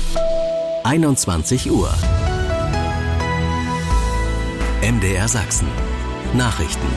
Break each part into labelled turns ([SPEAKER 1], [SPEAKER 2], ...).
[SPEAKER 1] 21 Uhr. MDR Sachsen. Nachrichten.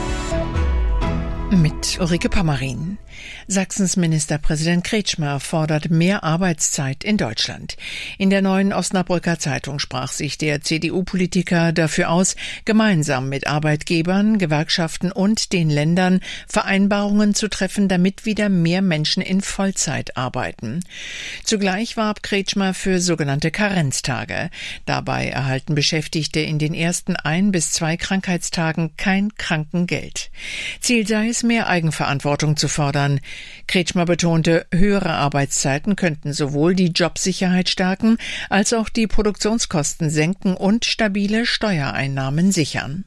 [SPEAKER 2] Mit Ulrike Pammerin. Sachsens Ministerpräsident Kretschmer fordert mehr Arbeitszeit in Deutschland. In der Neuen Osnabrücker Zeitung sprach sich der CDU-Politiker dafür aus, gemeinsam mit Arbeitgebern, Gewerkschaften und den Ländern Vereinbarungen zu treffen, damit wieder mehr Menschen in Vollzeit arbeiten. Zugleich warb Kretschmer für sogenannte Karenztage. Dabei erhalten Beschäftigte in den ersten 1 bis 2 Krankheitstagen kein Krankengeld. Ziel sei es, mehr Eigenverantwortung zu fordern. Kretschmer betonte, höhere Arbeitszeiten könnten sowohl die Jobsicherheit stärken, als auch die Produktionskosten senken und stabile Steuereinnahmen sichern.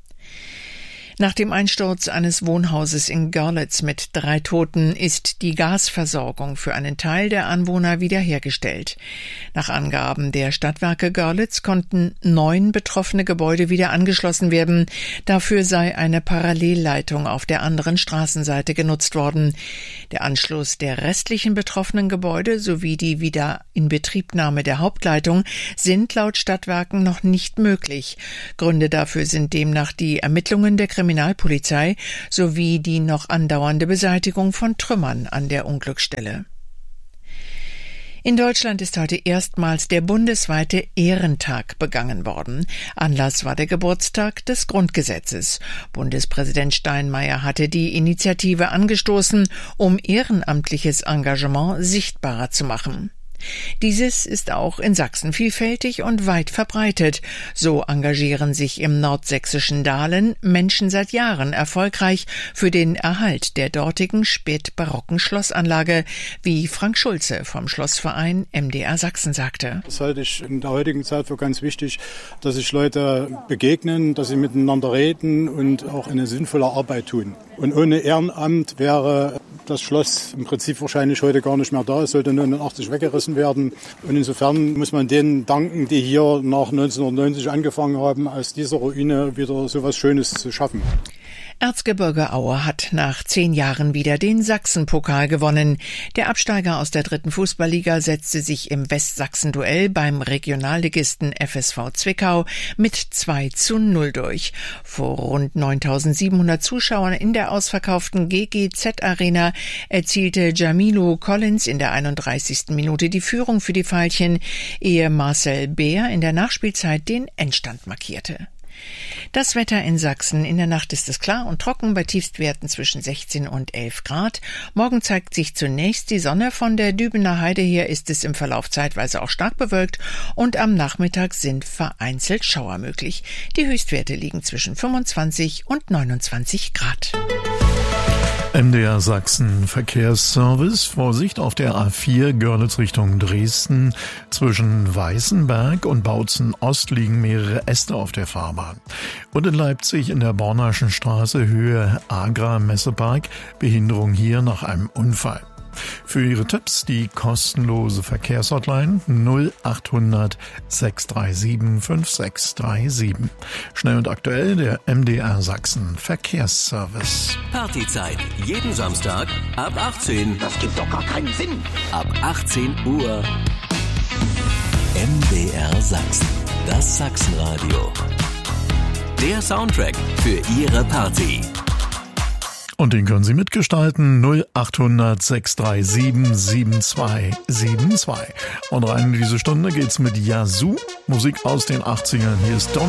[SPEAKER 2] Nach dem Einsturz eines Wohnhauses in Görlitz mit 3 Toten ist die Gasversorgung für einen Teil der Anwohner wiederhergestellt. Nach Angaben der Stadtwerke Görlitz konnten 9 betroffene Gebäude wieder angeschlossen werden. Dafür sei eine Parallelleitung auf der anderen Straßenseite genutzt worden. Der Anschluss der restlichen betroffenen Gebäude sowie die Wiederinbetriebnahme der Hauptleitung sind laut Stadtwerken noch nicht möglich. Gründe dafür sind demnach die Ermittlungen der Kriminalpolizei sowie die noch andauernde Beseitigung von Trümmern an der Unglücksstelle. In Deutschland ist heute erstmals der bundesweite Ehrentag begangen worden. Anlass war der Geburtstag des Grundgesetzes. Bundespräsident Steinmeier hatte die Initiative angestoßen, um ehrenamtliches Engagement sichtbarer zu machen. Dieses ist auch in Sachsen vielfältig und weit verbreitet. So engagieren sich im nordsächsischen Dahlen Menschen seit Jahren erfolgreich für den Erhalt der dortigen spätbarocken Schlossanlage, wie Frank Schulze vom Schlossverein MDR Sachsen sagte.
[SPEAKER 3] Das halte ich in der heutigen Zeit für ganz wichtig, dass sich Leute begegnen, dass sie miteinander reden und auch eine sinnvolle Arbeit tun. Und ohne Ehrenamt wäre das Schloss im Prinzip wahrscheinlich heute gar nicht mehr da. Es sollte 89 weggerissen werden. Und insofern muss man denen danken, die hier nach 1990 angefangen haben, aus dieser Ruine wieder so etwas Schönes zu schaffen.
[SPEAKER 2] Erzgebirge Aue hat nach 10 Jahren wieder den Sachsenpokal gewonnen. Der Absteiger aus der 3. Fußballliga setzte sich im Westsachsen-Duell beim Regionalligisten FSV Zwickau mit 2:0 durch. Vor rund 9.700 Zuschauern in der ausverkauften GGZ-Arena erzielte Jamilu Collins in der 31. Minute die Führung für die Veilchen, ehe Marcel Beer in der Nachspielzeit den Endstand markierte. Das Wetter in Sachsen. In der Nacht ist es klar und trocken bei Tiefstwerten zwischen 16 und 11 Grad. Morgen zeigt sich zunächst die Sonne. Von der Dübener Heide her ist es im Verlauf zeitweise auch stark bewölkt und am Nachmittag sind vereinzelt Schauer möglich. Die Höchstwerte liegen zwischen 25 und 29 Grad.
[SPEAKER 4] MDR Sachsen Verkehrsservice. Vorsicht auf der A4 Görlitz Richtung Dresden. Zwischen Weißenberg und Bautzen Ost liegen mehrere Äste auf der Fahrbahn. Und in Leipzig in der Bornaschen Straße Höhe Agra Messepark. Behinderung hier nach einem Unfall. Für Ihre Tipps die kostenlose Verkehrshotline 0800 637 5637. Schnell und aktuell der MDR Sachsen Verkehrsservice.
[SPEAKER 1] Partyzeit. Jeden Samstag ab 18.
[SPEAKER 5] Das gibt doch gar keinen Sinn.
[SPEAKER 1] Ab 18 Uhr. MDR Sachsen. Das Sachsenradio. Der Soundtrack für Ihre Party.
[SPEAKER 4] Und den können Sie mitgestalten. 0800 637 7272. Und rein in diese Stunde geht's mit Yazoo. Musik aus den 80ern. Hier ist Don't